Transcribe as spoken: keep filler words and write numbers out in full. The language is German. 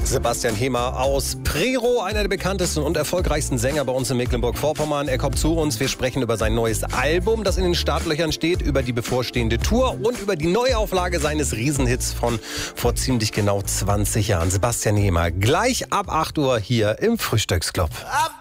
Sebastian Hemer aus Prerow, einer der bekanntesten und erfolgreichsten Sänger bei uns in Mecklenburg-Vorpommern. Er kommt zu uns. Wir sprechen über sein neues Album, das in den Startlöchern steht, über die bevorstehende Tour und über die Neuauflage seines Riesenhits von vor ziemlich genau zwanzig Jahren. Sebastian Hemer, gleich ab acht Uhr hier im Frühstücksclub. Ab